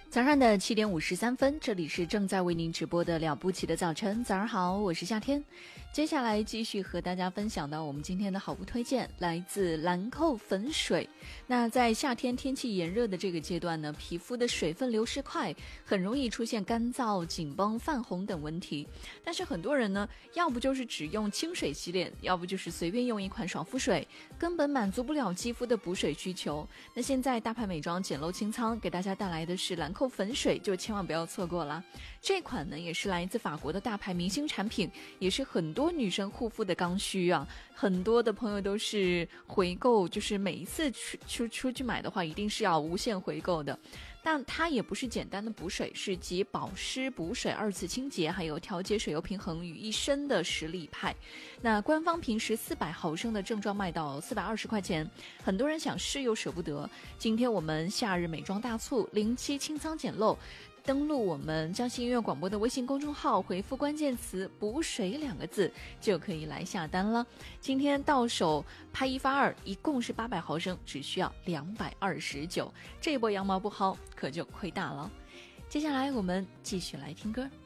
早上的7:53，这里是正在为您直播的了不起的早晨。早上好，我是夏天。接下来继续和大家分享到我们今天的好物推荐，来自兰蔻粉水。那在夏天天气炎热的这个阶段呢，皮肤的水分流失快，很容易出现干燥、紧绷、泛红等问题。但是很多人呢，要不就是只用清水洗脸，要不就是随便用一款爽肤水，根本满足不了肌肤的补水需求。那现在大牌美妆简陋清仓给大家带来的是兰蔻粉水，就千万不要错过了。这款呢也是来自法国的大牌明星产品，也是很多女生护肤的刚需啊。很多的朋友都是回购，就是每一次出去买的话，一定是要无限回购的。但它也不是简单的补水，是集保湿、补水、二次清洁还有调节水油平衡于一身的实力派。那官方平时400毫升的正装卖到420块钱，很多人想试又舍不得。今天我们夏日美妆大促07清仓简陋，登录我们江西音乐广播的微信公众号，回复关键词补水2个字就可以来下单了。今天到手拍1发2，一共是800毫升，只需要229，这波羊毛不薅可就亏大了。接下来我们继续来听歌。